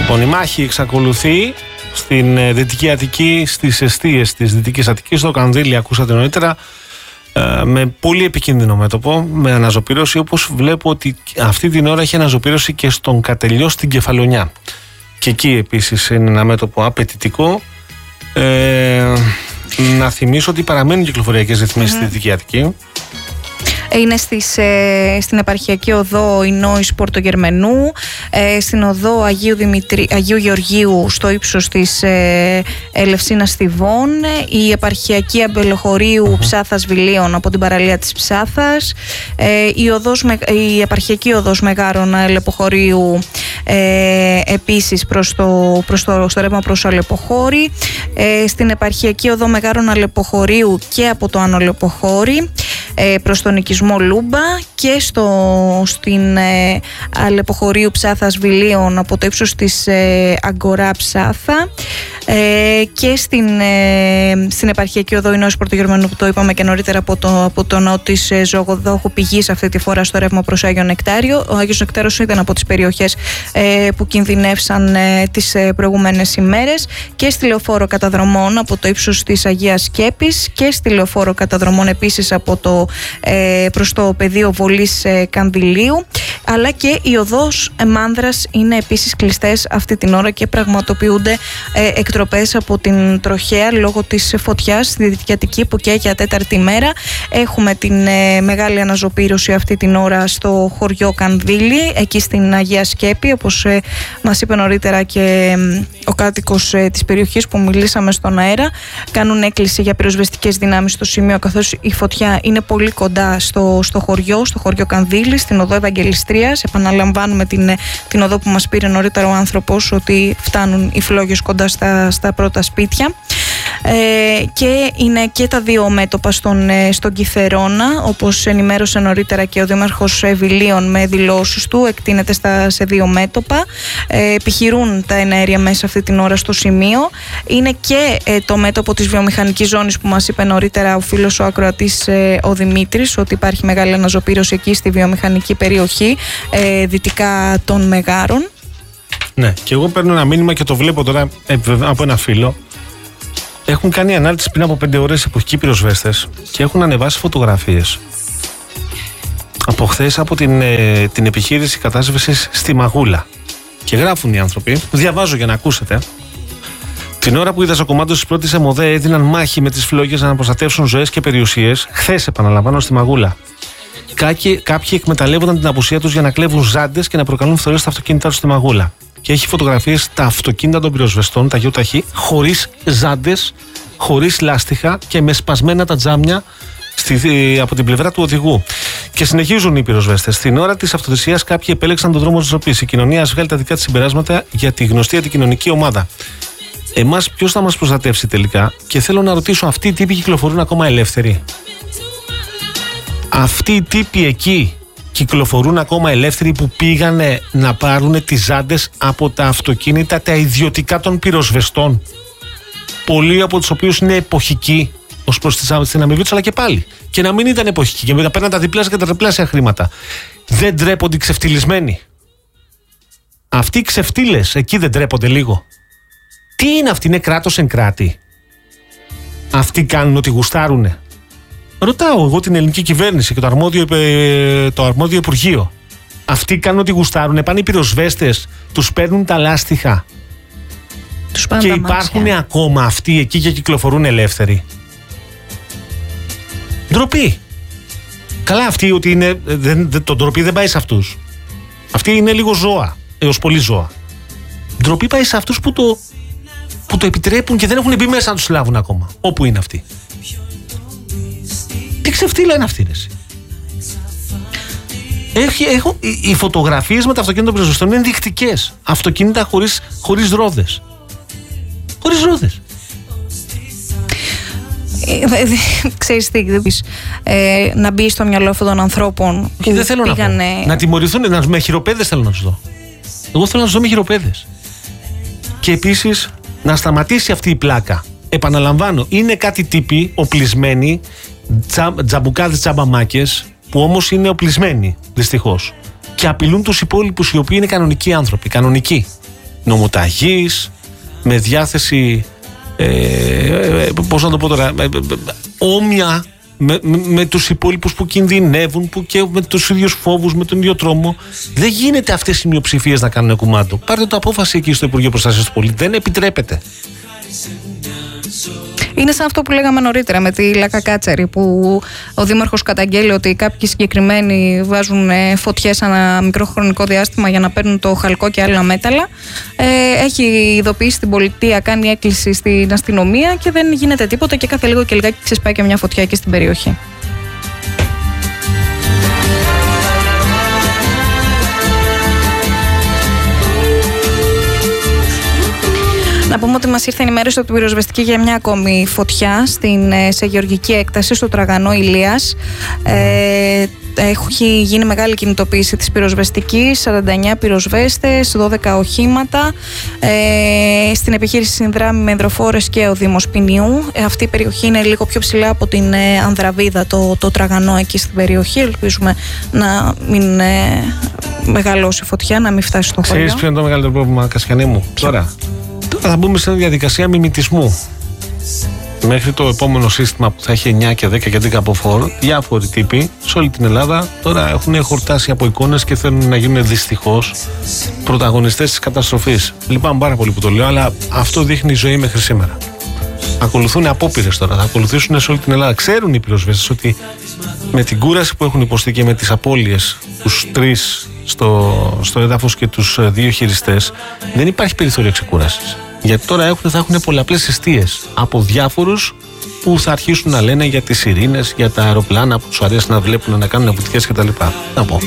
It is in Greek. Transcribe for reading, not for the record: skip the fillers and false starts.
Λοιπόν, η μάχη εξακολουθεί στην Δυτική Αττική, στις εστίες της Δυτικής Αττικής, στο Κανδύλι, ακούσατε νωρίτερα, με πολύ επικίνδυνο μέτωπο, με αναζωπήρωση, όπως βλέπω ότι αυτή την ώρα έχει αναζωπήρωση και στον Κατελειό στην Κεφαλονιά. Και εκεί επίσης είναι ένα μέτωπο απαιτητικό. Να θυμίσω ότι παραμένουν κυκλοφοριακές ρυθμίσεις στη Δυτική Αττική. Είναι στην επαρχιακή οδό Ινόης Πορτογερμενού, στην οδό Αγίου Γεωργίου στο ύψος της Ελευσίνας Θηβών, η επαρχιακή Αμπελοχωρίου Ψάθας Βιλίων από την παραλία της Ψάθας, η επαρχιακή οδός Μεγάρων Αλεποχωρίου επίσης στο ρεύμα προς Αλεποχώρη, στην επαρχιακή οδό Μεγάρων Αλεποχωρίου και από το Άνω Αλεποχώρη προς τον οικισμό Λούμπα και στην Αλεποχωρίου Ψάθας Βιλίων από το ύψος της Αγκορά Ψάθα, και στην επαρχιακή οδό Ινόης Πορτογερμενού που το είπαμε και νωρίτερα από το ναό της Ζωγοδόχου πηγής αυτή τη φορά στο ρεύμα προς Άγιο Νεκτάριο. Ο Άγιος Νεκτάριος ήταν από τις περιοχές που κινδυνεύσαν τις προηγούμενες ημέρες, και στη λεωφόρο καταδρομών από το ύψος της Αγίας Σκέπης και στη λεωφόρο καταδρομών επίσης προς το πεδίο Βολής Κανδυλίου, αλλά και η οδός Μάνδρας είναι επίσης κλειστές αυτή την ώρα και πραγματοποιούνται εκτροπές από την τροχέα λόγω της φωτιάς στη Δυτική Αττική που καίει για τέταρτη μέρα. Έχουμε την μεγάλη αναζωπήρωση αυτή την ώρα στο χωριό Κανδύλι, εκεί στην Αγία Σκέπη, όπως μας είπε νωρίτερα και ο κάτοικος της περιοχής που μιλήσαμε στον αέρα. Κάνουν έκκληση για πυροσβεστικές δυνάμεις στο σημείο, καθώς η φωτιά είναι πολύ κοντά στο χωριό Κανδύλι, στην οδό Ευαγγελιστρίας. Επαναλαμβάνουμε την οδό που μας πήρε νωρίτερα ο άνθρωπος, ότι φτάνουν οι φλόγες κοντά στα πρώτα σπίτια. Και είναι και τα δύο μέτωπα στον Κιθερώνα, όπως ενημέρωσε νωρίτερα και ο Δήμαρχος Βιλίων με δηλώσεις του, εκτείνεται σε δύο μέτωπα. Επιχειρούν τα εναέρια μέσα αυτή την ώρα στο σημείο. Είναι και το μέτωπο της βιομηχανικής ζώνης που μας είπε νωρίτερα ο φίλος ο ακροατής ο Δημήτρης, ότι υπάρχει μεγάλη αναζωπήρωση εκεί στη βιομηχανική περιοχή δυτικά των Μεγάρων. Ναι, και εγώ παίρνω ένα μήνυμα και το βλέπω τώρα από ένα φίλο. Έχουν κάνει ανάλυση πριν από 5 ώρες εποχικοί πυροσβέστες και έχουν ανεβάσει φωτογραφίες από χθες από την επιχείρηση κατάσβεσης στη Μαγούλα. Και γράφουν οι άνθρωποι, διαβάζω για να ακούσετε. Την ώρα που οι δασοκομάντες της πρώτης ΕΜΟΔΕ έδιναν μάχη με τις φλόγες να προστατεύσουν ζωές και περιουσίες, χθες επαναλαμβάνω στη Μαγούλα, κάποιοι εκμεταλλεύονταν την απουσία τους για να κλέβουν ζάντες και να προκαλούν φθορές στα αυτοκίνητά τους στη Μαγούλα. Και έχει φωτογραφίες τα αυτοκίνητα των πυροσβεστών, τα γιοταχή, χωρίς ζάντες, χωρίς λάστιχα και με σπασμένα τα τζάμια από την πλευρά του οδηγού. Και συνεχίζουν οι πυροσβέστες. Στην ώρα της αυτοθυσίας, κάποιοι επέλεξαν τον δρόμο της ροπής. Η κοινωνία ας βγάλει τα δικά της συμπεράσματα για τη γνωστή αντικοινωνική ομάδα. Εμάς, ποιος θα μας προστατεύσει τελικά? Και θέλω να ρωτήσω, αυτοί οι τύποι κυκλοφορούν ακόμα ελεύθεροι? Αυτοί οι τύποι εκεί κυκλοφορούν ακόμα ελεύθεροι που πήγανε να πάρουν τις ζάντες από τα αυτοκίνητα τα ιδιωτικά των πυροσβεστών, πολλοί από τους οποίους είναι εποχικοί ως προς την αμοιβή τους, αλλά και πάλι και να μην ήταν εποχικοί και μετά παίρναν τα διπλάσια και τα τριπλάσια χρήματα? Δεν ντρέπονται οι ξεφτυλισμένοι? Αυτοί οι ξεφτύλες εκεί δεν ντρέπονται λίγο? Τι είναι αυτοί? Είναι κράτος εν κράτη? Αυτοί κάνουν ότι γουστάρουνε? Ρωτάω εγώ την ελληνική κυβέρνηση και το αρμόδιο Υπουργείο. Αυτοί κάνουν ότι γουστάρουνε? Πάνε οι πυροσβέστες, τους παίρνουν τα λάστιχα και υπάρχουν ακόμα αυτοί εκεί και κυκλοφορούν ελεύθεροι? Ντροπή. Καλά, αυτοί ότι είναι, το ντροπή δεν πάει σε αυτούς. Αυτοί είναι λίγο ζώα, έως πολύ ζώα. Ντροπή πάει σε αυτούς που το επιτρέπουν και δεν έχουν μπει μέσα να τους συλλάβουν ακόμα. Όπου είναι αυτοί? Τι ξεφτύλα είναι αυτή, ρε? Οι φωτογραφίες με τα αυτοκίνητα των πυροσβεστών είναι ενδεικτικές. Αυτοκίνητα χωρίς ρόδες. Χωρίς ρόδες. Ξέρεις τι, να μπει στο μυαλό αυτών των ανθρώπων που δεν θέλω πήγανε... να τιμωρηθούν, με χειροπέδες θέλω να τους δω. Εγώ θέλω να τους δω με χειροπέδες. Και επίσης να σταματήσει αυτή η πλάκα. Επαναλαμβάνω, είναι κάτι τύποι οπλισμένοι, τζαμπουκάδες, τζαμπαμάκες, που όμως είναι οπλισμένοι δυστυχώς και απειλούν τους υπόλοιπους οι οποίοι είναι κανονικοί άνθρωποι. Κανονικοί. νομοταγής, με διάθεση, πώς να το πω τώρα, όμοια με τους υπόλοιπους που κινδυνεύουν, που και με τους ίδιους φόβους, με τον ίδιο τρόμο. Δεν γίνεται αυτές οι μειοψηφίες να κάνουν κουμάντο. Πάρτε το απόφαση εκεί στο Υπουργείο Προστασίας του Πολίτη. Δεν επιτρέπεται. Είναι σαν αυτό που λέγαμε νωρίτερα με τη Λάκα Κάτσερη, που ο Δήμαρχος καταγγέλει ότι κάποιοι συγκεκριμένοι βάζουν φωτιές ανά μικρό χρονικό διάστημα για να παίρνουν το χαλκό και άλλα μέταλλα. Έχει ειδοποιήσει την πολιτεία, κάνει έκκληση στην αστυνομία και δεν γίνεται τίποτα, και κάθε λίγο και λιγάκι ξεσπάει και μια φωτιά εκεί στην περιοχή. Να πούμε ότι μας ήρθε ενημέρωση από την πυροσβεστική για μια ακόμη φωτιά σε γεωργική έκταση στο Τραγανό Ηλίας. Έχει γίνει μεγάλη κινητοποίηση της πυροσβεστικής, 49 πυροσβέστες, 12 οχήματα. Στην επιχείρηση συνδράμει με υδροφόρες και ο Δήμος Ποινιού. Αυτή η περιοχή είναι λίγο πιο ψηλά από την Ανδραβίδα, το Τραγανό εκεί στην περιοχή. Ελπίζουμε να μην μεγαλώσει η φωτιά, να μην φτάσει στο χωριό. Ξέρεις ποιο είναι το μεγαλύτερο πρόβλημα, Κασιανή μου? Τώρα θα μπούμε σε μια διαδικασία μιμητισμού. Μέχρι το επόμενο σύστημα που θα έχει 9 και 10 και 10 από φόρ, διάφοροι τύποι σε όλη την Ελλάδα τώρα έχουν χορτάσει από εικόνες και θέλουν να γίνουν δυστυχώς πρωταγωνιστές της καταστροφής. Λυπάμαι πάρα πολύ που το λέω, αλλά αυτό δείχνει η ζωή μέχρι σήμερα. Ακολουθούν απόπειρες τώρα, θα ακολουθήσουν σε όλη την Ελλάδα. Ξέρουν οι πυροσβέστες ότι με την κούραση που έχουν υποστεί και με τις απώλειες, τους 3 στο έδαφος και τους 2 χειριστές, δεν υπάρχει περιθώριο ξεκούρασης. Γιατί τώρα θα έχουν πολλαπλές εστίες από διάφορους που θα αρχίσουν να λένε για τις σιρήνες, για τα αεροπλάνα που τους αρέσει να βλέπουν, να κάνουν βουτιές κτλ. Να πω.